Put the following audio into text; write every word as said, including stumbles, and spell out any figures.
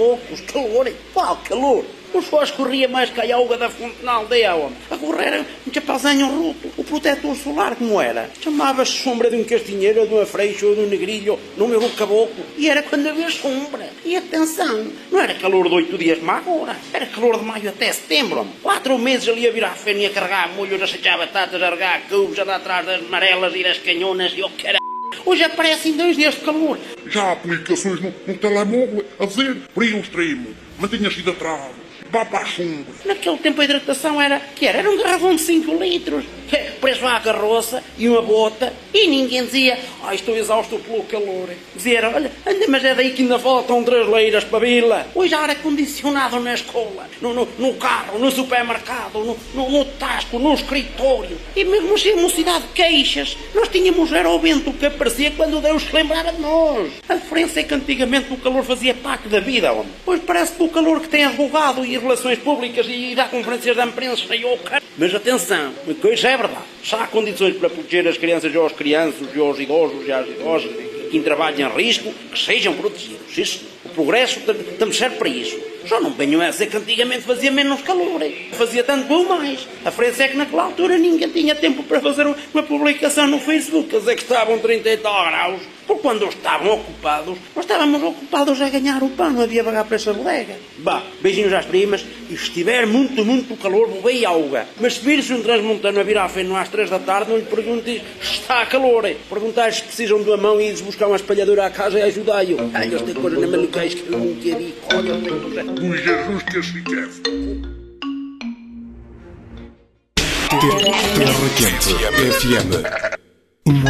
caboclos, calor, qual calor? Os fós corria mais que a alga da fonte na aldeia, homem. A correr era um chapauzinho ruto, o protetor solar como era. Chamava-se sombra de um castinheiro, ou de uma freixa, ou de um negrilho, no meu caboclo. E era quando havia sombra. E atenção, não era calor de oito dias como agora. Era calor de maio até setembro, homem. Quatro meses ali a vir à fênia, a carregar molhos, a sachar batatas, a regar cubos, a dar atrás das amarelas e das canhonas e o que era. Hoje aparecem dois dias de calor. Já há aplicações no, no telemóvel a dizer frio extremo, mantenha-se hidratados, vá para a sombra. Naquele tempo a hidratação era, que era? Era um garrafão de cinco litros. Preso à carroça e uma bota. E ninguém dizia, ah, estou exausto pelo calor. Dizia, olha, anda, mas é daí que ainda faltam três leiras para a vila. Hoje há ar-condicionado na escola, no, no, no carro, no supermercado, no, no, no tasco, no escritório. E mesmo assim a mocidade queixas. Nós tínhamos, era o vento que aparecia quando Deus se lembrava de nós. A diferença é que antigamente o calor fazia parte da vida, homem. Pois parece que o calor que tem advogado e relações públicas e dá conferências de imprensa e o cara. Mas atenção, uma coisa é verdade. Se há condições para proteger as crianças e aos crianças e aos idosos e às idosas que trabalhem em risco, que sejam protegidos. Isso, o progresso estamos certo para isso. Só não venham a dizer que antigamente fazia menos calor. Fazia tanto ou mais. A diferença é que naquela altura ninguém tinha tempo para fazer uma publicação no Facebook a dizer que estavam trinta e tal graus. Porque quando estavam ocupados, nós estávamos ocupados a ganhar o pão, não havia pagar para essa bodega. Bah, beijinhos às primas, e se estiver muito, muito calor, bebei alga. Mas se vir-se um transmontano a vir à feno às três da tarde, não lhe perguntes se está a calor. Perguntar se precisam de uma mão e ir buscar uma espalhadora à casa e ajudai-o. Ai, eles têm coisa na manucais que eu não quero. Olha, eu tenho coisa. O Jesus que se quer. Terra Quente F M.